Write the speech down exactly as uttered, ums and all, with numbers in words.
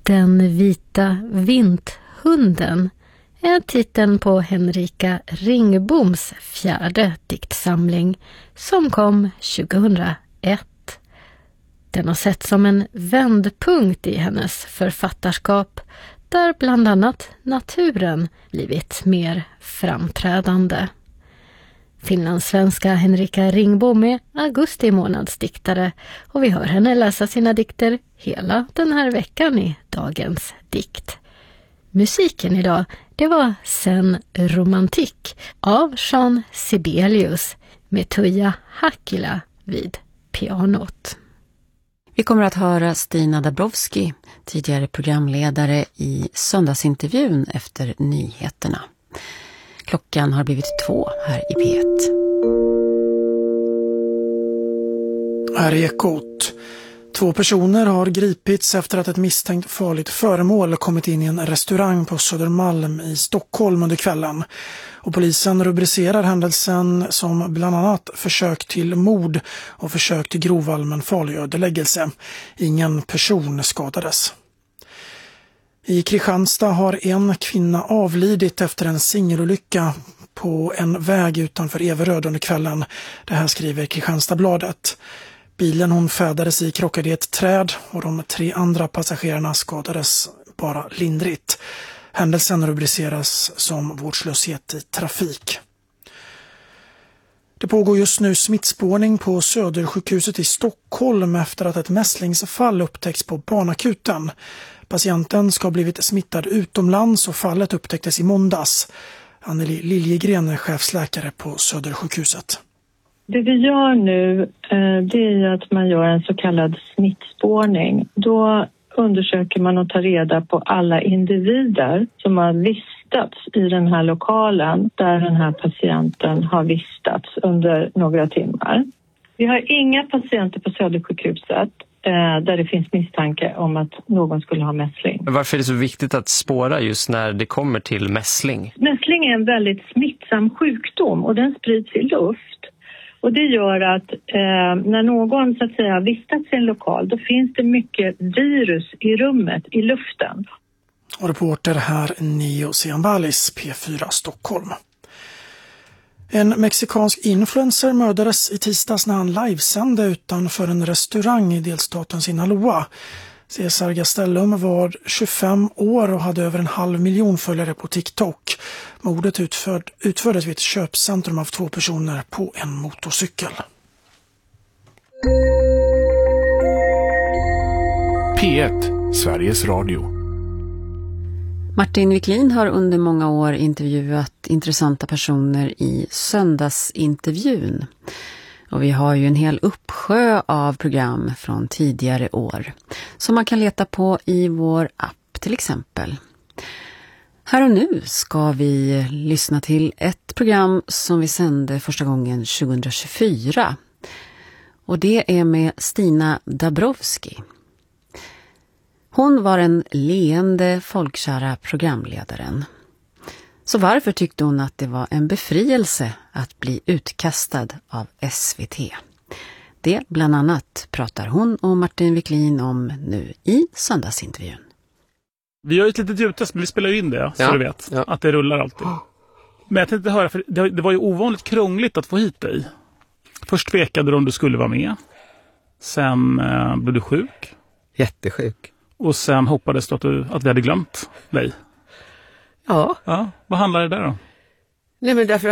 Den vita vinthunden är titeln på Henrika Ringboms fjärde diktsamling som kom tjugohundraett. Den har sett som en vändpunkt i hennes författarskap där bland annat naturen blivit mer framträdande. Finlandssvenska Henrika Ringbom är augusti månads diktare och vi hör henne läsa sina dikter hela den här veckan i dagens dikt. Musiken idag, det var Sen romantik av Jean Sibelius med Tuija Hakkila vid pianot. Vi kommer att höra Stina Dabrowski, tidigare programledare i söndagsintervjun efter nyheterna. Klockan har blivit två här i P ett. Här är Ekot. Två personer har gripits efter att ett misstänkt farligt föremål kommit in i en restaurang på Södermalm i Stockholm under kvällen. Och polisen rubricerar händelsen som bland annat försök till mord och försök till grov allmän farlighetsödeläggelse. Ingen person skadades. I Kristianstad har en kvinna avlidit efter en singelolycka på en väg utanför Everöd under kvällen. Det här skriver Kristianstadsbladet. Bilen hon färdades i krockade i ett träd och de tre andra passagerarna skadades bara lindrigt. Händelsen rubriceras som vårdslöshet i trafik. Det pågår just nu smittspårning på Södersjukhuset i Stockholm efter att ett mässlingsfall upptäckts på barnakuten. Patienten ska ha blivit smittad utomlands och fallet upptäcktes i måndags. Anneli Liljegren är chefsläkare på Södersjukhuset. Det vi gör nu det är att man gör en så kallad smittspårning. Då undersöker man och tar reda på alla individer som har vistats i den här lokalen där den här patienten har vistats under några timmar. Vi har inga patienter på Södersjukhuset där det finns misstanke om att någon skulle ha mässling. Men varför är det så viktigt att spåra just när det kommer till mässling? Mässling är en väldigt smittsam sjukdom och den sprids i luft. Och det gör att eh, när någon så att säga vistats i en lokal, då finns det mycket virus i rummet, i luften. Och reporter här Nio Siambalis, P fyra Stockholm. En mexikansk influencer mördades i tisdags när han livesände utanför en restaurang i delstaten Sinaloa. Cesar Gastelum var tjugofem år och hade över en halv miljon följare på TikTok. Mordet utförd, utfördes vid ett köpcentrum av två personer på en motorcykel. P ett, Sveriges Radio. Martin Wiklin har under många år intervjuat intressanta personer i söndagsintervjun. Och vi har ju en hel uppsjö av program från tidigare år som man kan leta på i vår app till exempel. Här och nu ska vi lyssna till ett program som vi sände första gången tjugohundratjugofyra. Och det är med Stina Dabrowski. Hon var en leende folkkära programledaren. Så varför tyckte hon att det var en befrielse att bli utkastad av S V T? Det bland annat pratar hon och Martin Wiklin om nu i söndagsintervjun. Vi har ett litet ljudtest, men vi spelar in det, så ja, du vet. Ja. Att det rullar alltid. Men jag tänkte höra, för det, det var ju ovanligt krångligt att få hit dig. Först tvekade du om du skulle vara med. Sen eh, blev du sjuk. Jättesjuk. Och sen hoppades du att, du att vi hade glömt dig. Ja. Ja. Vad handlar det där då? Nej, men därför